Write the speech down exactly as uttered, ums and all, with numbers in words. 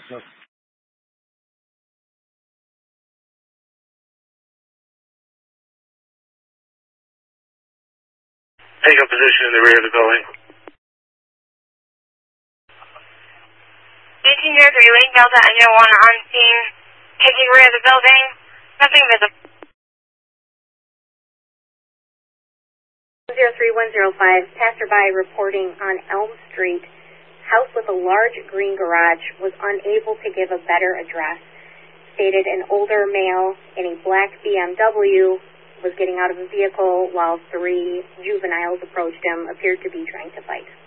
No. Take up position in the rear of the building. eighteen zero three, Lake Delta, engine one on scene, taking rear of the building, nothing visible. zero three one zero five, passerby reporting on Elm Street, house with a large green garage, was unable to give a better address. Stated an older male in a black B M W was getting out of a vehicle while three juveniles approached him, appeared to be trying to fight.